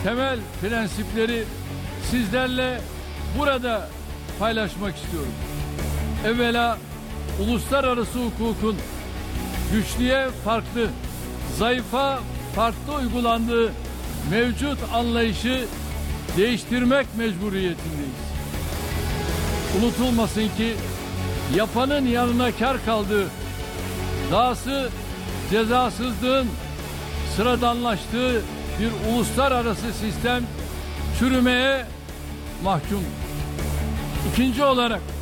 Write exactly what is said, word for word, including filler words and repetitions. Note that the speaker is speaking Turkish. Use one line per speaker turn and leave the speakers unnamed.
temel prensipleri sizlerle burada paylaşmak istiyorum. Evvela uluslararası hukukun güçlüye farklı, zayıfa farklı uygulandığı mevcut anlayışı değiştirmek mecburiyetindeyiz. Unutulmasın ki yapanın yanına kar kaldığı, dahası cezasızlığın sıradanlaştığı bir uluslararası sistem çürümeye mahkum. İkinci olarak